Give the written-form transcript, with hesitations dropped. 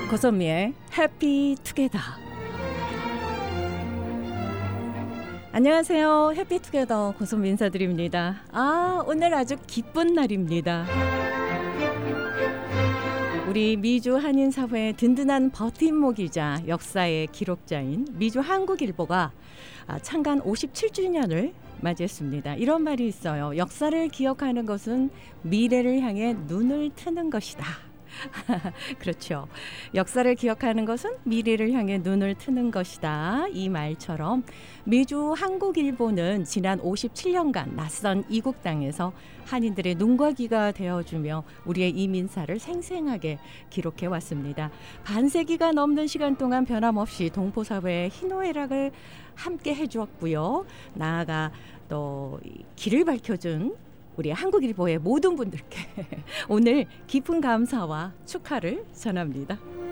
고선미의 해피투게더. 안녕하세요. 해피투게더 고선미 인사드립니다. 오늘 아주 기쁜 날입니다. 우리 미주 한인사회의 든든한 버팀목이자 역사의 기록자인 미주 한국일보가 창간 57주년을 맞이했습니다. 이런 말이 있어요. 역사를 기억하는 것은 미래를 향해 눈을 트는 것이다. 그렇죠. 역사를 기억하는 것은 미래를 향해 눈을 트는 것이다. 이 말처럼 미주 한국일보는 지난 57년간 낯선 이국 땅에서 한인들의 눈과 귀가 되어주며 우리의 이민사를 생생하게 기록해 왔습니다. 반세기가 넘는 시간 동안 변함없이 동포사회의 희노애락을 함께 해주었고요. 나아가 또 길을 밝혀준 우리 한국일보의 모든 분들께 오늘 깊은 감사와 축하를 전합니다.